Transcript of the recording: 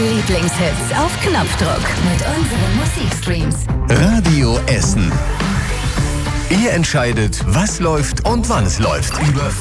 Lieblingshits auf Knopfdruck mit unseren Musikstreams. Radio Essen. Ihr entscheidet, was läuft und wann es läuft. Über